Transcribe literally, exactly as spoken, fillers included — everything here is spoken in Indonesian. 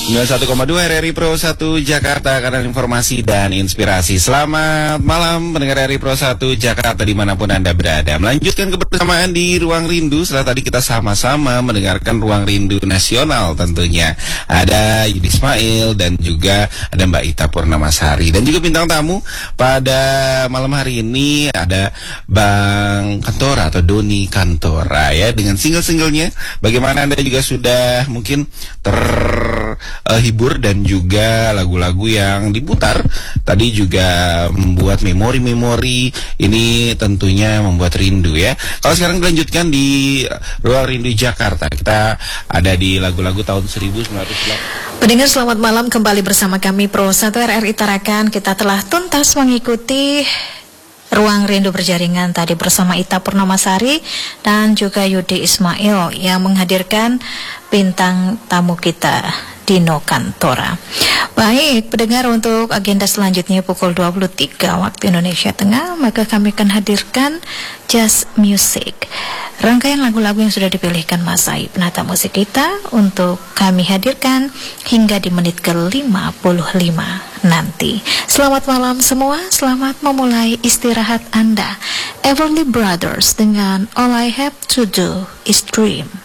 sembilan puluh satu koma dua R R I Pro satu Jakarta, kanal informasi dan inspirasi. Selamat malam pendengar R R I Pro satu Jakarta dimanapun Anda berada. Melanjutkan kebersamaan di Ruang Rindu. Setelah tadi kita sama-sama mendengarkan Ruang Rindu Nasional tentunya. Ada Yudi Ismail dan juga ada Mbak Ita Purnamasari. Dan juga bintang tamu pada malam hari ini ada Bang Kantora atau Doni Kantora ya, dengan single-singlenya. Bagaimana Anda juga sudah mungkin terhibur uh, dan juga lagu-lagu yang diputar tadi juga membuat memori-memori ini tentunya membuat rindu ya. Kalau sekarang dilanjutkan di Ruang Rindu Jakarta, kita ada di lagu-lagu tahun seribu sembilan ratus delapan puluh. Pendengar selamat malam, kembali bersama kami Pro satu R R I Tarakan. Kita telah tuntas mengikuti Ruang Rindu Berjaringan tadi bersama Ita Purnamasari dan juga Yudi Ismail yang menghadirkan bintang tamu kita Dino Kantora. Baik, pendengar, untuk agenda selanjutnya pukul dua puluh tiga waktu Indonesia Tengah, maka kami akan hadirkan Jazz Music. Rangkaian lagu-lagu yang sudah dipilihkan Mas Saib, penata musik kita, untuk kami hadirkan hingga di menit ke lima puluh lima nanti. Selamat malam semua, selamat memulai istirahat Anda. Everly Brothers dengan All I Have to Do Is Dream.